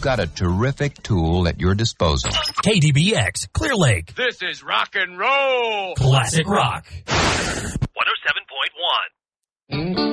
got a terrific tool at your disposal. KDBX, Clear Lake. This is rock and roll. Classic rock. 107.1.